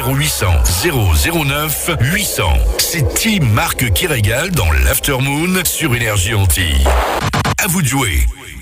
0800 009 800. C'est Team Marc qui régale dans l'Aftermoon sur Énergie Antilles. À vous de jouer.